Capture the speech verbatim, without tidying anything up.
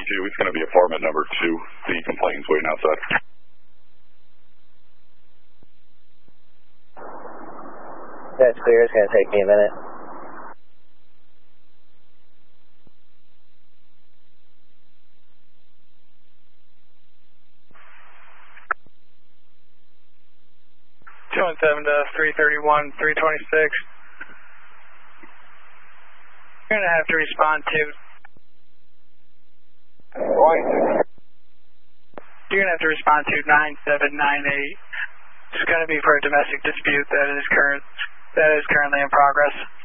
two. It's going to be apartment number two. The complainant's waiting outside. That's clear. It's going to take me a minute. two one seven to three thirty-one, three twenty-six. You're going to have to respond to... You're going to have to respond to nine seven nine eight. It's going to be for a domestic dispute that is current that is currently in progress.